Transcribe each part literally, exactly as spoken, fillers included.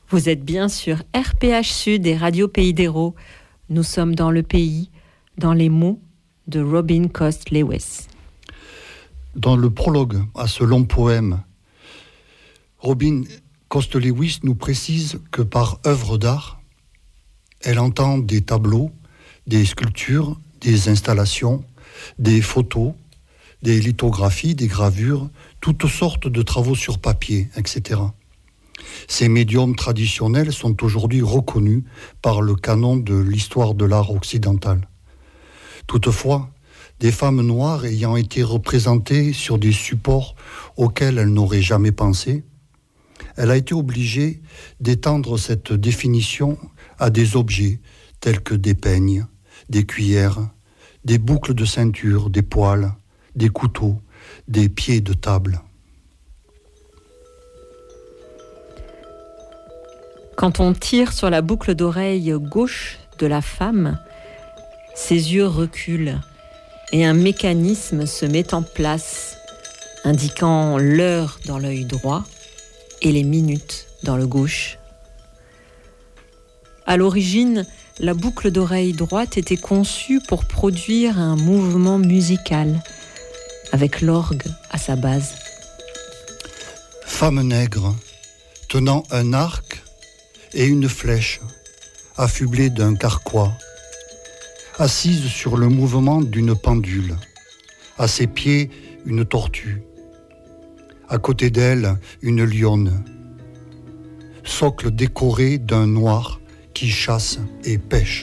Vous êtes bien sur R P H Sud et Radio Pays d'Hérault. Nous sommes dans le pays, dans les mots de Robin Coste Lewis. Dans le prologue à ce long poème, Robin Coste Lewis nous précise que par œuvre d'art, elle entend des tableaux, des sculptures, des installations, des photos, des lithographies, des gravures, toutes sortes de travaux sur papier, et cetera. Ces médiums traditionnels sont aujourd'hui reconnus par le canon de l'histoire de l'art occidental. Toutefois, des femmes noires ayant été représentées sur des supports auxquels elles n'auraient jamais pensé, elle a été obligée d'étendre cette définition à des objets tels que des peignes, des cuillères, des boucles de ceinture, des poils, des couteaux, des pieds de table. Quand on tire sur la boucle d'oreille gauche de la femme, ses yeux reculent et un mécanisme se met en place, indiquant l'heure dans l'œil droit et les minutes dans le gauche. À l'origine, la boucle d'oreille droite était conçue pour produire un mouvement musical, avec l'orgue à sa base. Femme nègre, tenant un arc et une flèche, affublée d'un carquois, assise sur le mouvement d'une pendule, à ses pieds une tortue, à côté d'elle une lionne, socle décoré d'un noir qui chasse et pêche.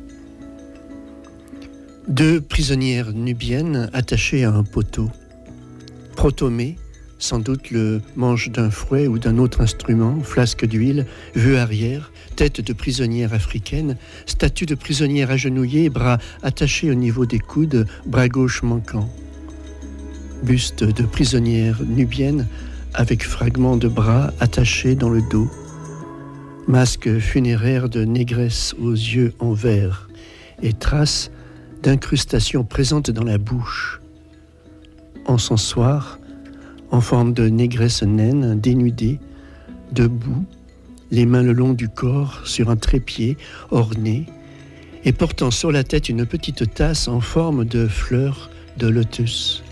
Deux prisonnières nubiennes attachées à un poteau. Protomée, sans doute le manche d'un fouet ou d'un autre instrument, flasque d'huile, vœu arrière, tête de prisonnière africaine, statue de prisonnière agenouillée, bras attachés au niveau des coudes, bras gauche manquant. Buste de prisonnière nubienne avec fragments de bras attachés dans le dos. Masque funéraire de négresse aux yeux en verre et traces d'incrustations présentes dans la bouche. Encensoir, en forme de négresse naine, dénudée, debout, les mains le long du corps sur un trépied orné et portant sur la tête une petite tasse en forme de fleur de lotus.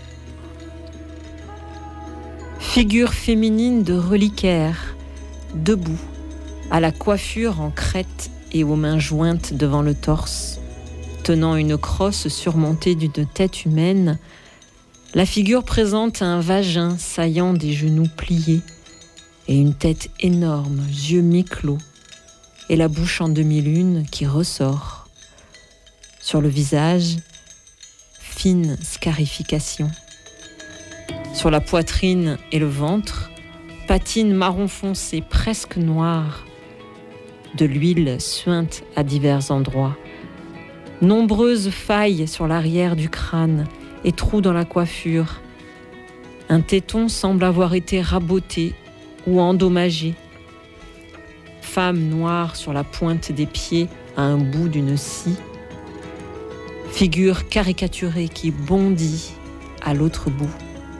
Figure féminine de reliquaire, debout, à la coiffure en crête et aux mains jointes devant le torse, tenant une crosse surmontée d'une tête humaine. La figure présente un vagin saillant des genoux pliés et une tête énorme, yeux mi-clos, et la bouche en demi-lune qui ressort. Sur le visage, fine scarification. Sur la poitrine et le ventre, patine marron foncé presque noire. De l'huile suinte à divers endroits. Nombreuses failles sur l'arrière du crâne et trous dans la coiffure. Un téton semble avoir été raboté ou endommagé. Femme noire sur la pointe des pieds à un bout d'une scie. Figure caricaturée qui bondit à l'autre bout.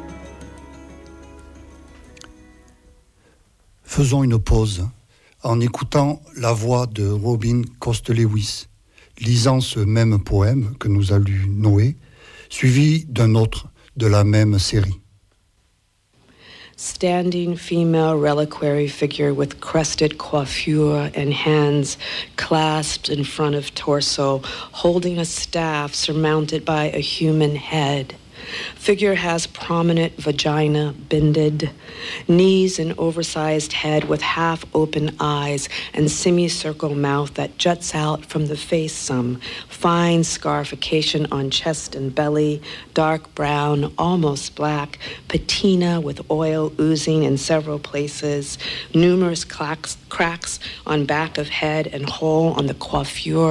Faisons une pause en écoutant la voix de Robin Coste Lewis, lisant ce même poème que nous a lu Noé, suivi d'un autre de la même série. Standing female reliquary figure with crested coiffure and hands clasped in front of torso, holding a staff surmounted by a human head. Figure has prominent vagina bended, knees and oversized head with half-open eyes and semicircle mouth that juts out from the face some, fine scarification on chest and belly, dark brown, almost black, patina with oil oozing in several places, numerous cracks, cracks on back of head and hole on the coiffure